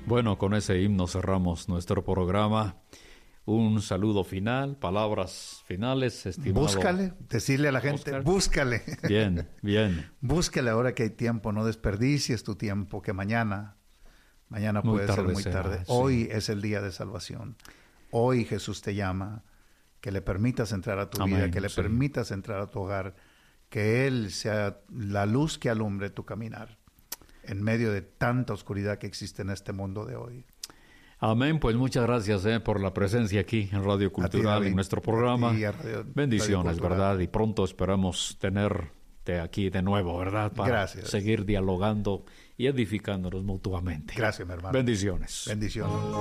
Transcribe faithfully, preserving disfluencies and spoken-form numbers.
Bueno, con ese himno cerramos nuestro programa. Un saludo final, palabras finales, estimado. Búscale, decirle a la gente, Oscar. Búscale. Bien, bien. Búscale ahora que hay tiempo, no desperdicies tu tiempo, que mañana, mañana Muy puede ser tarde muy será, tarde. sí. Hoy es el día de salvación. Hoy Jesús te llama, que le permitas entrar a tu Amén, vida, que le sí. permitas entrar a tu hogar, que Él sea la luz que alumbre tu caminar en medio de tanta oscuridad que existe en este mundo de hoy. Amén, pues muchas gracias eh, por la presencia aquí en Radio Cultural, David, en nuestro programa. a ti, a Radio- Bendiciones, Radio Cultural. ¿verdad? Y pronto esperamos tenerte aquí de nuevo, ¿verdad? Para Gracias. seguir dialogando y edificándonos mutuamente. Gracias, mi hermano. Bendiciones. Bendiciones.